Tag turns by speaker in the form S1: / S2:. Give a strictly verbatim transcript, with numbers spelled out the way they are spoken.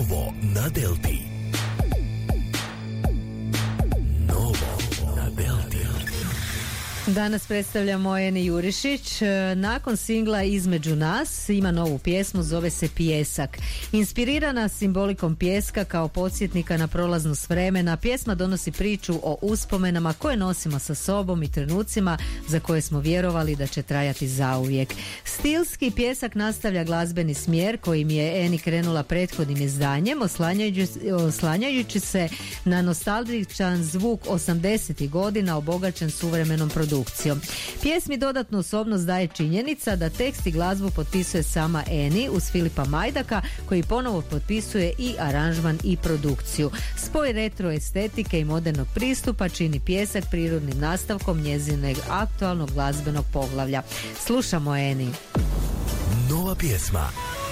S1: Novo na Delti. Novo na Delti.
S2: Danas predstavljamo Eni Jurišić. Nakon singla Između nas ima novu pjesmu, zove se Pijesak. Inspirirana simbolikom pijeska kao podsjetnika na prolaznost vremena, pjesma donosi priču o uspomenama koje nosimo sa sobom i trenucima za koje smo vjerovali da će trajati zauvijek. Stilski Pijesak nastavlja glazbeni smjer kojim je Eni krenula prethodnim izdanjem, oslanjajući, oslanjajući se na nostalgičan zvuk osamdesetih godina obogaćen suvremenom produkcijom. Pjesmi dodatnu osobnost daje činjenica da tekst i glazbu potpisuje sama Eni uz Filipa Majdaka, koji ponovo potpisuje i aranžman i produkciju. Spoj retro estetike i modernog pristupa čini Pijesak prirodnim nastavkom njezinog aktualnog glazbenog poglavlja. Slušamo Eni.
S1: Nova pjesma.